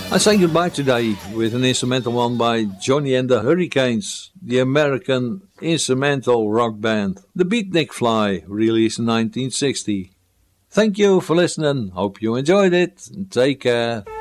I say goodbye today with an instrumental one by Johnny and the Hurricanes, the American instrumental rock band. The Beatnik Fly, released in 1960. Thank you for listening. Hope you enjoyed it. Take care.